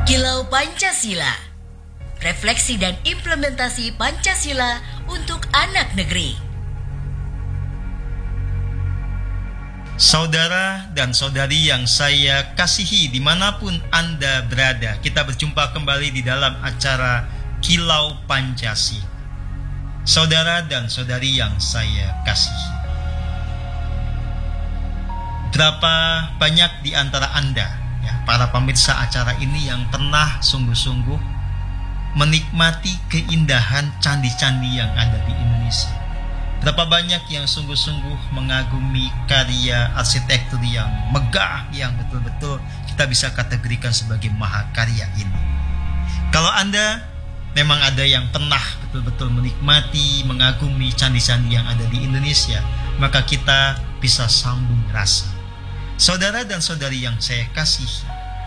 Kilau Pancasila. Refleksi dan implementasi Pancasila untuk anak negeri. Saudara dan saudari yang saya kasihi dimanapun Anda berada, kita berjumpa kembali di dalam acara Kilau Pancasila. Saudara dan saudari yang saya kasihi, berapa banyak di antara Anda, para pemirsa acara ini, yang pernah sungguh-sungguh menikmati keindahan candi-candi yang ada di Indonesia? Berapa banyak yang sungguh-sungguh mengagumi karya arsitektur yang megah, yang betul-betul kita bisa kategorikan sebagai mahakarya ini? Kalau Anda memang ada yang pernah betul-betul menikmati, mengagumi candi-candi yang ada di Indonesia, maka kita bisa sambung rasa. Saudara dan saudari yang saya kasihi,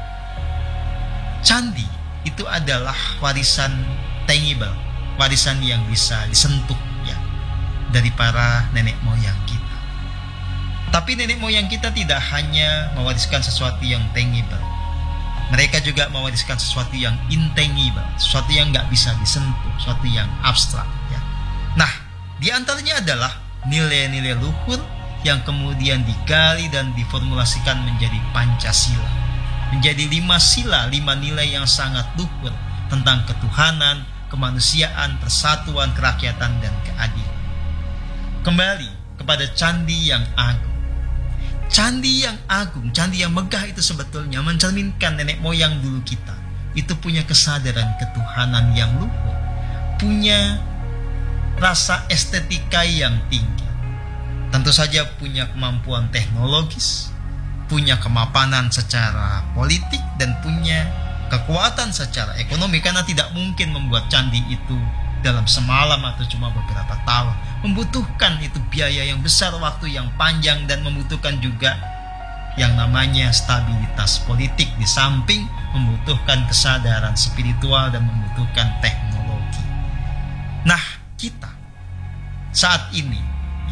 candi itu adalah warisan tangible, warisan yang bisa disentuh dari para nenek moyang kita. Tapi nenek moyang kita tidak hanya mewariskan sesuatu yang tangible, mereka juga mewariskan sesuatu yang intangible, sesuatu yang nggak bisa disentuh, sesuatu yang abstrak. Nah, di antaranya adalah nilai-nilai luhur yang kemudian digali dan diformulasikan menjadi Pancasila, menjadi 5 sila, 5 nilai yang sangat luhur tentang ketuhanan, kemanusiaan, persatuan, kerakyatan, dan keadilan. Kembali kepada candi yang agung. Candi yang agung, candi yang megah itu sebetulnya mencerminkan nenek moyang dulu kita itu punya kesadaran ketuhanan yang luhur, punya rasa estetika yang tinggi, tentu saja punya kemampuan teknologis, punya kemapanan secara politik, dan punya kekuatan secara ekonomi, karena tidak mungkin membuat candi itu dalam semalam atau cuma beberapa tahun. Membutuhkan itu biaya yang besar, waktu yang panjang, dan membutuhkan juga yang namanya stabilitas politik, di samping membutuhkan kesadaran spiritual dan membutuhkan teknologi. Nah, kita saat ini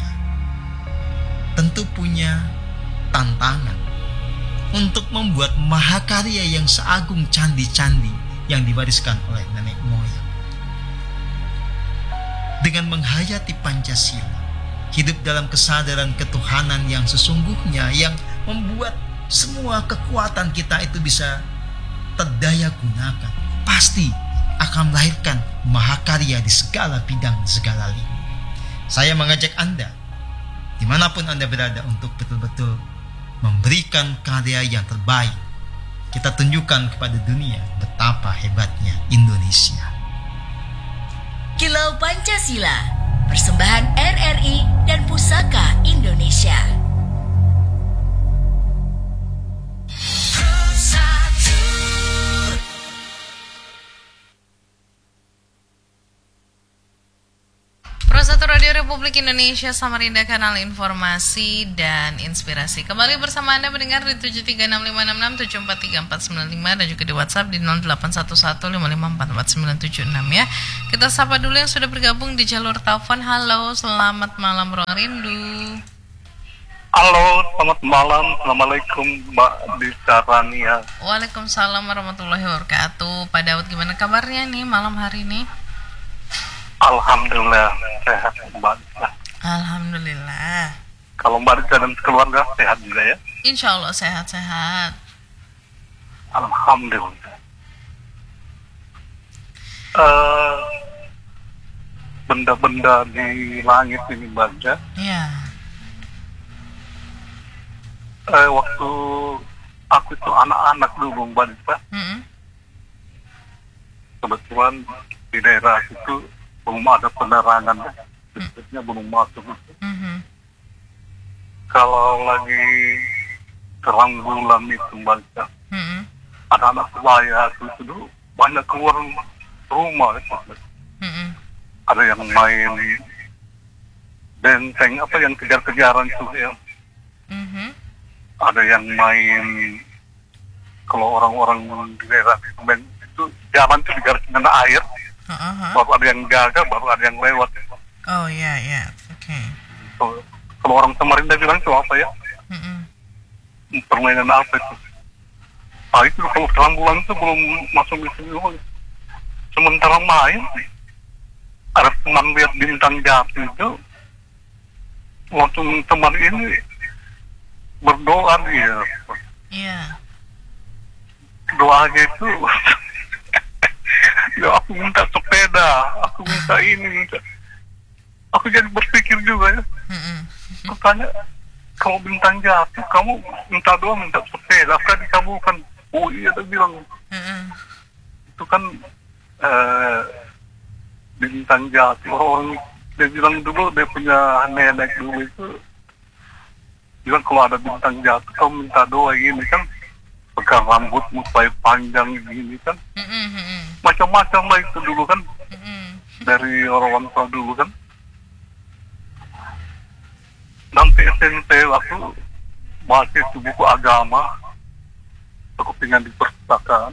tentu punya tantangan untuk membuat mahakarya yang seagung candi-candi yang diwariskan oleh nenek moyang. Dengan menghayati Pancasila, hidup dalam kesadaran ketuhanan yang sesungguhnya, yang membuat semua kekuatan kita itu bisa terdaya gunakan, pasti akan melahirkan mahakarya di segala bidang, segala lini. Saya mengajak Anda, dimanapun Anda berada, untuk betul-betul memberikan karya yang terbaik. Kita tunjukkan kepada dunia betapa hebatnya Indonesia. Kilau Pancasila, persembahan RRI dan Pusaka Indonesia. Pro1 Radio Republik Indonesia, Samarinda, kanal informasi dan inspirasi. Kembali bersama Anda mendengar di 7365667434495 dan juga di WhatsApp di 081155444976 ya. Kita sapa dulu yang sudah bergabung di jalur telepon. Halo, selamat malam Ruang Rindu. Halo, selamat malam. Assalamualaikum Mbak Disarania. Waalaikumsalam warahmatullahi wabarakatuh. Pak Daud, gimana kabarnya nih malam hari ini? Alhamdulillah sehat Mbak Disa. Alhamdulillah. Kalau Mbak Disa dan keluarga sehat juga ya? Insya Allah sehat-sehat. Alhamdulillah. Benda-benda di langit ini Mbak Disa. Iya. Waktu aku itu anak-anak dulu Mbak Disa. Kebetulan di daerah itu belum ada penerangan, listriknya belum masuk. Kalau lagi terang bulan itu Mbak, anak-anak saya itu dulu banyak keluar rumah. Ada yang main benteng, apa yang kejar-kejaran itu ya. Ada yang main, kalau orang-orang di daerah itu jalan itu digaris dengan air. Baru ada yang gagal, baru ada yang lewat. Oh iya, oke. Kalau orang Samarinda bilang itu apa ya? Permainan apa itu? Itu kalau dalam bulan itu belum masuk minggu. Sementara main, ada teman lihat bintang jatuh itu, waktu teman ini berdoa dia. Iya. Doanya itu, ya aku minta sepeda, aku minta ini, minta. Aku jadi berpikir juga ya. Aku tanya, kalau bintang jatuh, kamu minta doa, minta sepeda, kan dikabulkan. Oh iya, dia bilang. Itu kan bintang jatuh. Orang dia bilang dulu, dia punya nenek dulu itu, bilang kalau ada bintang jatuh, kamu minta doa gini kan, pegang rambutmu supaya panjang gini kan. Macam-macam lah itu dulu kan. Dari orang tua dulu kan. Nanti SMP aku baca itu buku agama, aku pengen di perpustakaan.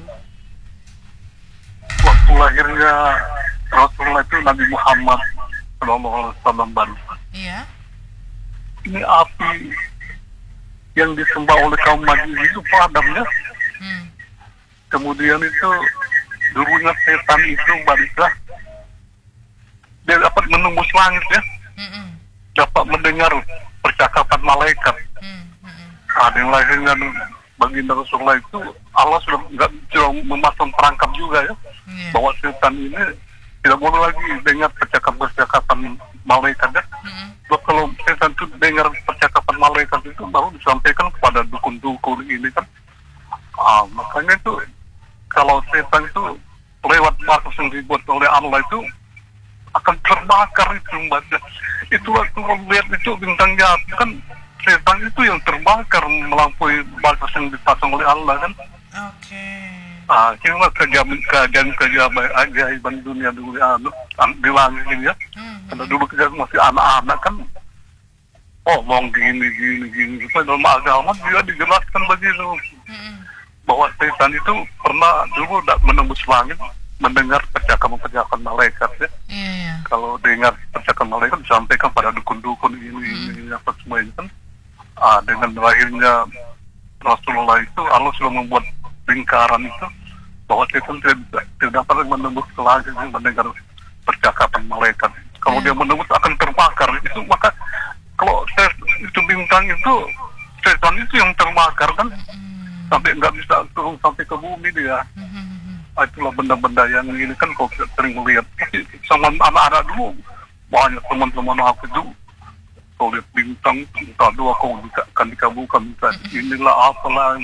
Waktu lahirnya Rasulullah itu Nabi Muhammad SAW bangsa. Iya. Ini api yang disembah oleh kaum Majusi itu padamnya. Kemudian itu dulunya setan itu baliklah, dia dapat menembus langit ya, dapat mendengar percakapan malaikat. Ada yang lahirnya baginda Rasulullah itu Allah sudah memasang perangkap juga ya, bahwa setan ini tidak boleh lagi dengar percakapan malaikat ya. Kalau setan itu dengar percakapan malaikat itu baru disampaikan kepada dukun-dukun ini kan. Makanya itu kalau setan itu lewat batas yang dibuat oleh Allah itu akan terbakar itu membaca. Itu waktu melihat itu bintang jatuh kan, setan itu yang terbakar melampaui batas yang dipasang oleh Allah kan. Oke. Cuma keajaiban dunia dulu di langit ini ya. Karena dulu kita masih anak-anak kan, ngomong gini. Dalam agama juga dijelaskan begitu. Bahwa setan itu pernah dulu menembus langit, mendengar percakapan malaikat ya. Kalau dengar percakapan malaikat disampaikan pada dukun-dukun ini apa semua ini kan. Dengan lahirnya Rasulullah itu Allah sudah membuat lingkaran itu bahwa setan tidak dapat menembus ke langit mendengar percakapan malaikat. Kalau dia menembus akan terbakar itu, maka kalau itu bintang itu setan itu yang terbakar kan, sampai nggak bisa turun sampai ke bumi dia. Itulah benda-benda yang ini kan kalau kita sering melihat. Tapi sama anak-anak dulu banyak teman-teman aku itu kalau lihat bintang minta doa, kau akan dikabulkan, minta inilah apalah.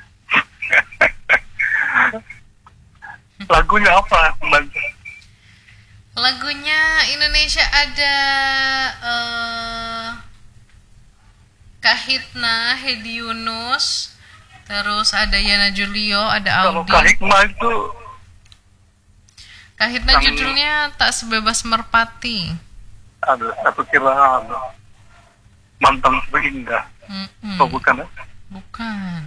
Lagunya apa? Lagunya Indonesia ada Kahitna, Hedi Yunus, terus ada Yana Julio, ada Kalau Audi. Kahitna itu Kahitna judulnya Tak Sebebas Merpati. Aku kira Mantan Seindah. Oh bukan ya? Bukan.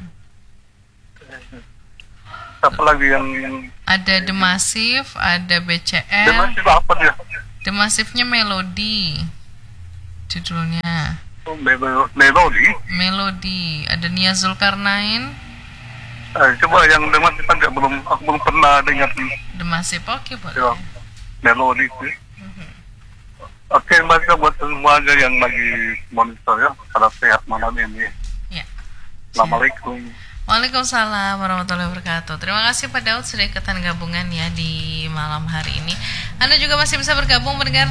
Apa lagi yang Ada The Massive, ada BCL. Demasif apa dia? The Massive-nya Melody judulnya. Melodi. Melody. Ada Nia Zulkarnain. Coba yang Demasif aja aku belum pernah dengar. The Massive, oke boleh. Ya, Melodi itu. Oke, baca buat semuanya yang lagi monitor ya, pada sehat malam ini. Ya. Assalamualaikum. Waalaikumsalam warahmatullahi wabarakatuh. Terima kasih Pak Daud sudah ikutan gabungan ya di malam hari ini. Anda juga masih bisa bergabung mendengar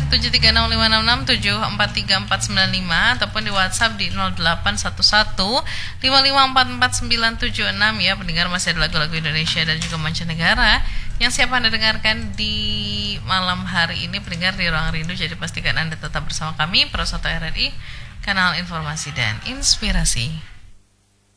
73056674345 ataupun di WhatsApp di 081155444976 ya. Pendengar masih ada lagu-lagu Indonesia dan juga mancanegara yang siap Anda dengarkan di malam hari ini. Pendengar di Ruang Rindu, jadi pastikan Anda tetap bersama kami Pro 1 RRI, kanal informasi dan inspirasi.